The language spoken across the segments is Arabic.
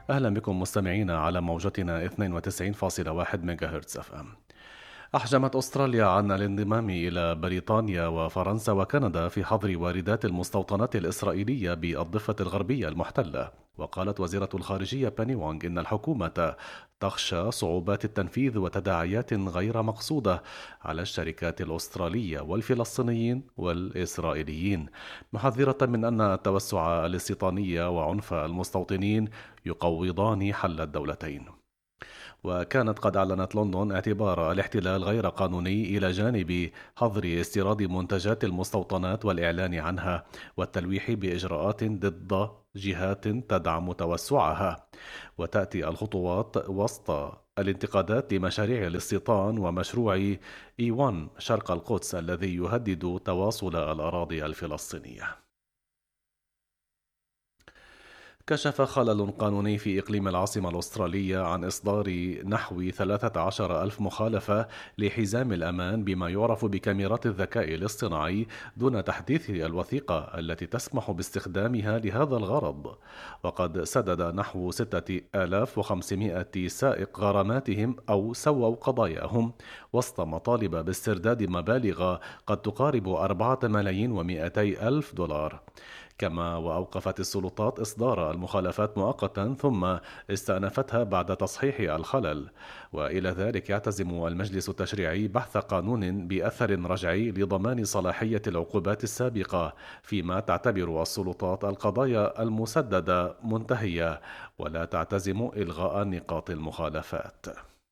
أهلا بكم مستمعينا على موجتنا 92.1 ميجاهرتز اف ام. أحجمت أستراليا عن الانضمام إلى بريطانيا وفرنسا وكندا في حظر واردات المستوطنات الإسرائيلية بالضفة الغربية المحتلة. وقالت وزيرة الخارجية باني وونغ إن الحكومة تخشى صعوبات التنفيذ وتداعيات غير مقصودة على الشركات الأسترالية والفلسطينيين والإسرائيليين، محذرة من أن التوسع الاستيطاني وعنف المستوطنين يقوضان حل الدولتين. وكانت قد أعلنت لندن اعتبار الاحتلال غير قانوني إلى جانب حظر استيراد منتجات المستوطنات والإعلان عنها والتلويح بإجراءات ضد جهات تدعم توسعها. وتأتي الخطوات وسط الانتقادات لمشاريع الاستيطان ومشروع إيوان شرق القدس الذي يهدد تواصل الأراضي الفلسطينية. كشف خلل قانوني في إقليم العاصمة الأسترالية عن إصدار نحو 13 ألف مخالفة لحزام الأمان بما يعرف بكاميرات الذكاء الاصطناعي دون تحديث الوثيقة التي تسمح باستخدامها لهذا الغرض. وقد سدد نحو 6500 سائق غراماتهم أو سووا قضاياهم وسط مطالب باسترداد مبالغ قد تقارب 4,200,000 دولار. كما وأوقفت السلطات إصدار المخالفات مؤقتا ثم استأنفتها بعد تصحيح الخلل. وإلى ذلك يعتزم المجلس التشريعي بحث قانون بأثر رجعي لضمان صلاحية العقوبات السابقة، فيما تعتبر السلطات القضايا المسددة منتهية ولا تعتزم إلغاء نقاط المخالفات.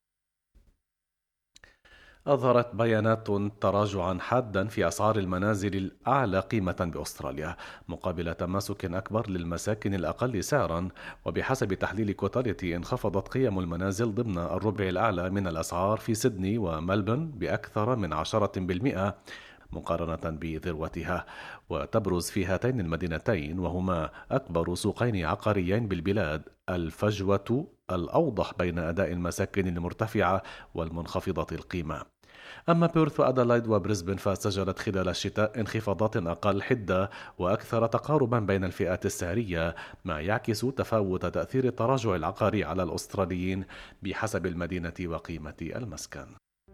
أظهرت بيانات تراجعا حادا في أسعار المنازل الأعلى قيمة بأستراليا مقابل تماسك أكبر للمساكن الأقل سعرا. وبحسب تحليل كوتاليتي انخفضت قيم المنازل ضمن الربع الأعلى من الأسعار في سيدني وملبن بأكثر من 10% مقارنة بذروتها. وتبرز في هاتين المدينتين وهما أكبر سوقين عقاريين بالبلاد الفجوة الأوضح بين أداء المساكن المرتفعة والمنخفضة القيمة. أما بيرث وأدلايد وبريسبن فسجلت خلال الشتاء انخفاضات أقل حدة وأكثر تقاربا بين الفئات السعرية، ما يعكس تفاوت تأثير التراجع العقاري على الأستراليين بحسب المدينة وقيمة المسكن.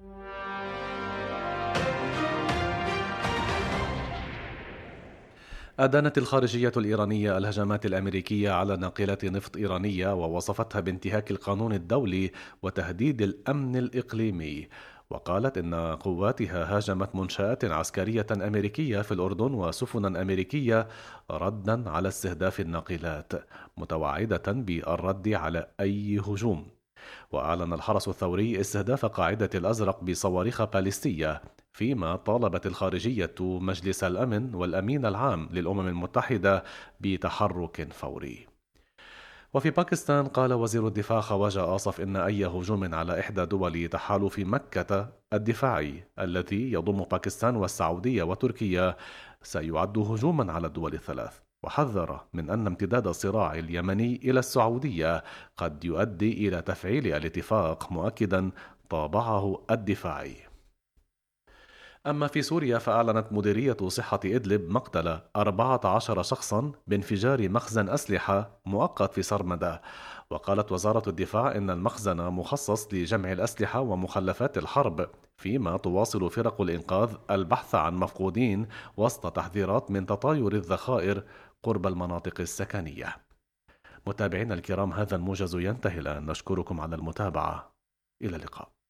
أدانت الخارجية الإيرانية الهجمات الأمريكية على ناقلات نفط إيرانية ووصفتها بانتهاك القانون الدولي وتهديد الأمن الإقليمي. وقالت إن قواتها هاجمت منشآت عسكرية أمريكية في الأردن وسفنا أمريكية ردا على استهداف الناقلات، متوعدة بالرد على أي هجوم. وأعلن الحرس الثوري استهداف قاعدة الأزرق بصواريخ باليستية، فيما طالبت الخارجية مجلس الأمن والأمين العام للأمم المتحدة بتحرك فوري. وفي باكستان قال وزير الدفاع خواجة آصف إن أي هجوم على إحدى دول تحالف مكة الدفاعي الذي يضم باكستان والسعودية وتركيا سيعد هجوما على الدول الثلاث. وحذر من أن امتداد الصراع اليمني إلى السعودية قد يؤدي إلى تفعيل الاتفاق، مؤكدا طابعه الدفاعي. أما في سوريا فأعلنت مديرية صحة إدلب مقتل 14 شخصا بانفجار مخزن أسلحة مؤقت في سرمدة. وقالت وزارة الدفاع إن المخزن مخصص لجمع الأسلحة ومخلفات الحرب، فيما تواصل فرق الإنقاذ البحث عن مفقودين وسط تحذيرات من تطاير الذخائر قرب المناطق السكنية. متابعينا الكرام، هذا الموجز ينتهي الآن، نشكركم على المتابعة. إلى اللقاء.